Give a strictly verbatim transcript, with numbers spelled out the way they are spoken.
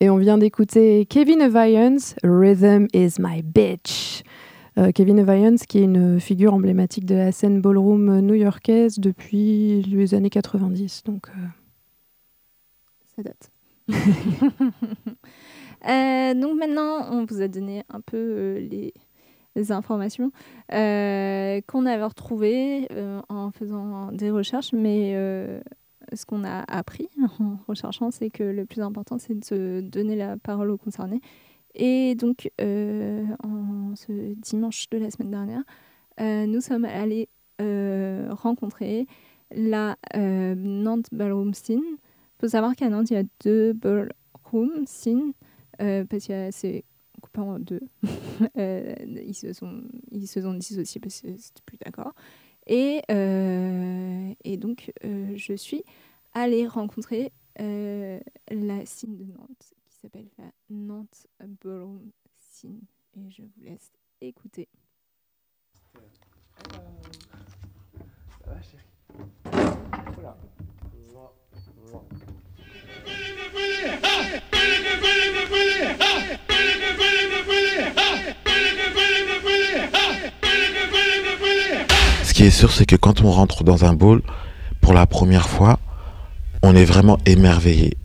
Et on vient d'écouter Kevin Aviance, Rhythm is my bitch. Euh, Kevin Aviance, qui est une figure emblématique de la scène ballroom new-yorkaise depuis les années quatre-vingt-dix. Donc, euh... ça date. euh, donc maintenant, on vous a donné un peu euh, les, les informations euh, qu'on avait retrouvées euh, en faisant des recherches, mais euh, ce qu'on a appris en recherchant, c'est que le plus important, c'est de se donner la parole aux concernés. Et donc, euh, en ce dimanche de la semaine dernière, euh, nous sommes allés euh, rencontrer la euh, Nantes Ballroom Scene. Il faut savoir qu'à Nantes, il y a deux Ballroom Scene, euh, parce que c'est coupé en deux. euh, ils, se sont, ils se sont dissociés parce que c'était plus d'accord. Et, euh, et donc, euh, je suis allée rencontrer euh, la scene de Nantes, qui s'appelle la Nantes Ballroom Scene. Et je vous laisse écouter. Euh... Ça va, chérie? Voilà. Voilà. Voilà. Ce qui est sûr, c'est que quand on rentre dans un ball, pour la première fois, on est vraiment émerveillé.